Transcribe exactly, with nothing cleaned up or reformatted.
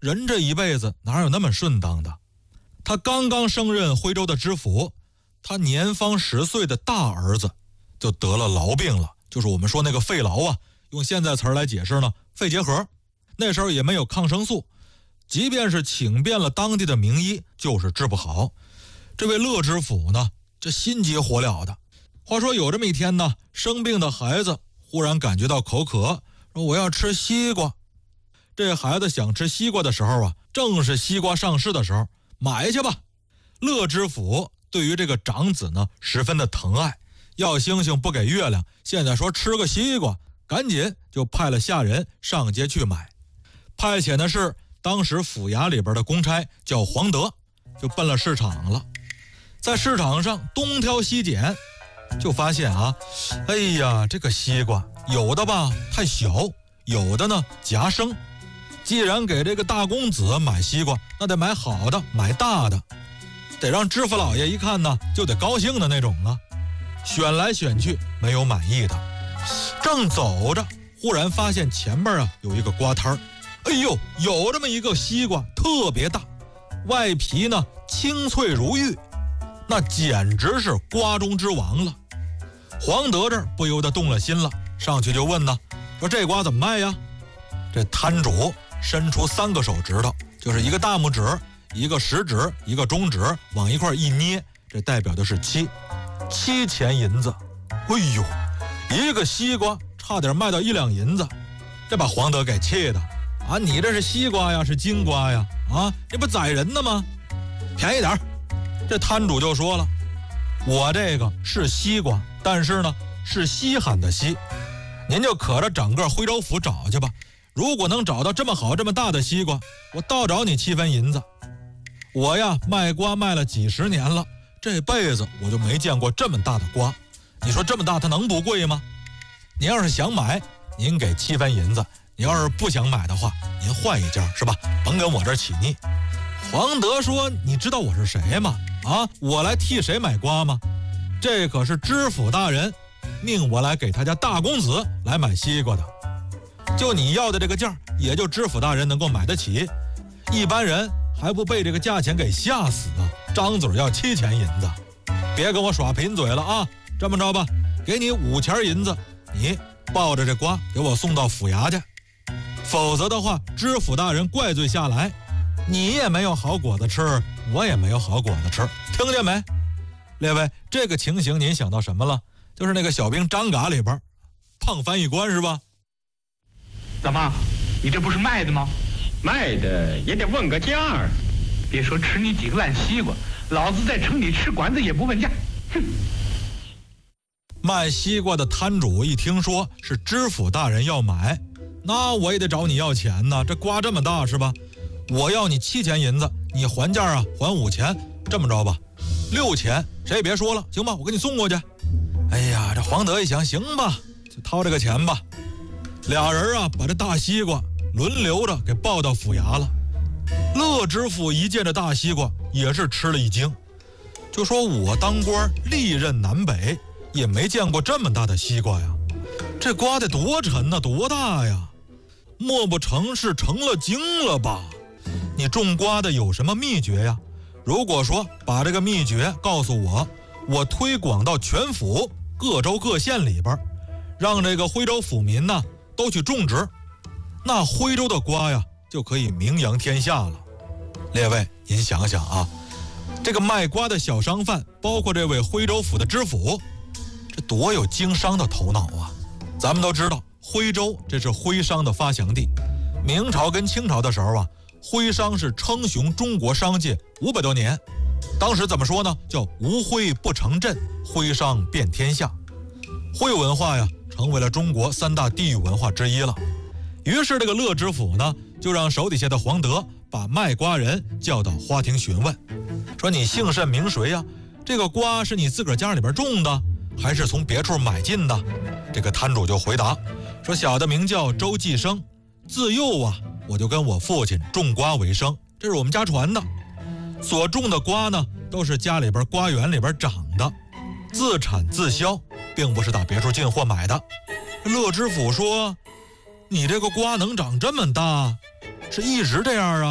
人这一辈子哪有那么顺当的？他刚刚升任徽州的知府，他年方十岁的大儿子就得了痨病了，就是我们说那个肺痨啊，用现在词儿来解释呢，肺结核。那时候也没有抗生素，即便是请遍了当地的名医，就是治不好。这位乐知府呢，这心急火燎的。话说有这么一天呢，生病的孩子忽然感觉到口渴，说我要吃西瓜。这孩子想吃西瓜的时候啊，正是西瓜上市的时候，买去吧。乐知府对于这个长子呢，十分的疼爱，要星星不给月亮，现在说吃个西瓜，赶紧就派了下人上街去买。派遣的是当时府衙里边的公差，叫黄德，就奔了市场了。在市场上东挑西拣，就发现啊，哎呀，这个西瓜有的吧太小，有的呢夹生。既然给这个大公子买西瓜，那得买好的，买大的，得让知府老爷一看呢就得高兴的那种啊。选来选去没有满意的，正走着，忽然发现前边啊有一个瓜摊儿。哎呦，有这么一个西瓜特别大，外皮呢清脆如玉，那简直是瓜中之王了。黄德这儿不由得动了心了，上去就问呢，说这瓜怎么卖呀？这摊主伸出三个手指头，就是一个大拇指，一个食指，一个中指，往一块一捏，这代表的是七七钱银子。哎呦，一个西瓜差点卖到一两银子，这把黄德给气的啊！你这是西瓜呀，是金瓜呀？啊，这不宰人呢吗？便宜点。这摊主就说了，我这个是西瓜，但是呢是稀罕的稀，您就可着整个徽州府找去吧。如果能找到这么好这么大的西瓜，我倒找你七分银子。我呀卖瓜卖了几十年了，这辈子我就没见过这么大的瓜。你说这么大它能不贵吗？您要是想买，您给七分银子；你要是不想买的话，您换一家是吧？甭跟我这儿起腻。黄德说，你知道我是谁吗？啊，我来替谁买瓜吗？这可是知府大人命我来给他家大公子来买西瓜的。就你要的这个价，也就知府大人能够买得起，一般人还不被这个价钱给吓死啊！张嘴要七钱银子，别跟我耍贫嘴了啊！这么着吧，给你五钱银子，你抱着这瓜给我送到府衙去，否则的话，知府大人怪罪下来，你也没有好果子吃，我也没有好果子吃，听见没？列位，这个情形您想到什么了？就是那个小兵张嘎里边胖翻译官是吧？ 怎么，你这不是卖的吗？ 卖的也得问个价儿。 别说吃你几个烂西瓜，老子在城里吃馆子也不问价。哼！ 卖西瓜的摊主一听说是知府大人要买，那我也得找你要钱呢。这瓜这么大是吧？我要你七钱银子，你还价啊，还五钱。这么着吧，六钱，谁也别说了，行吧？我给你送过去。哎呀，这黄德一想，行吧，就掏这个钱吧。俩人啊，把这大西瓜轮流着给抱到府衙了。乐知府一见这大西瓜，也是吃了一惊，就说我当官历任南北，也没见过这么大的西瓜呀，这瓜得多沉呐，多大呀？莫不成是成了精了吧？你种瓜的有什么秘诀呀？如果说把这个秘诀告诉我，我推广到全府各州各县里边，让这个徽州府民呢都去种植，那徽州的瓜呀就可以名扬天下了。列位，您想想啊，这个卖瓜的小商贩，包括这位徽州府的知府，这多有经商的头脑啊！咱们都知道，徽州这是徽商的发祥地。明朝跟清朝的时候啊，徽商是称雄中国商界五百多年。当时怎么说呢？叫无徽不成镇，徽商遍天下。徽文化呀，成为了中国三大地域文化之一了。于是这个乐知府呢，就让手底下的黄德把卖瓜人叫到花厅询问，说你姓甚名谁呀？这个瓜是你自个儿家里边种的，还是从别处买进的？这个摊主就回答说，小的名叫周继生，自幼啊我就跟我父亲种瓜为生，这是我们家传的。所种的瓜呢，都是家里边瓜园里边长的，自产自销，并不是打别处进货买的。乐知府说，你这个瓜能长这么大，是一直这样啊？